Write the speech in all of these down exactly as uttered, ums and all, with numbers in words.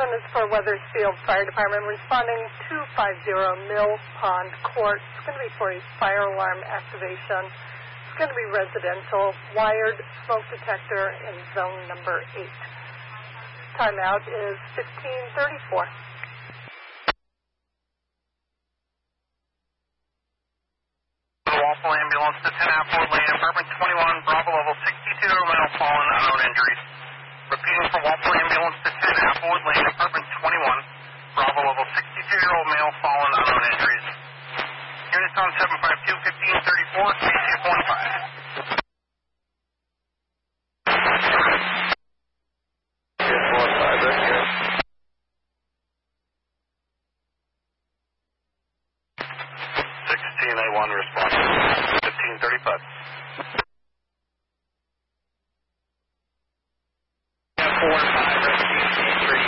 one is for Weathersfield Fire Department responding to five zero Mill Pond Court. It's going to be for a fire alarm activation. It's going to be residential, wired smoke detector in zone number eight. Timeout is fifteen thirty-four. Waffle ambulance to ten Applewood Lane, apartment twenty-one, Bravo level sixty-two, male fallen, unknown injuries. Repeating for Waffle ambulance to ten Applewood Lane, apartment twenty-one, Bravo level sixty-two-year-old male fallen, unknown injuries. Units on seven five two, fifteen thirty-four, C C one five. sixteen A one response, fifteen thirty-five. four five, rescue three.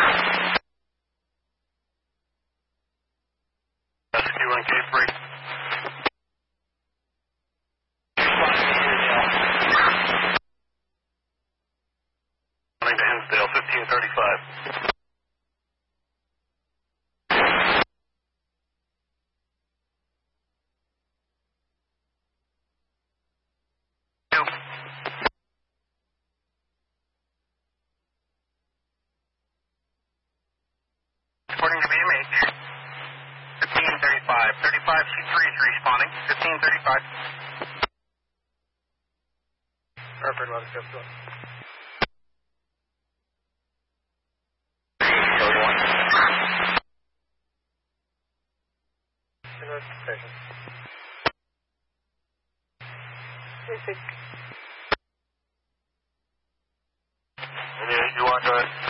Rescue one K three. Running to Hinsdale, fifteen thirty-five. According to B M H, fifteen thirty-five. thirty-five C three is responding. fifteen thirty-five. Perfect, let us go to it. thirty-one. Investigation. Basic. eighty-eight, you want to go ahead?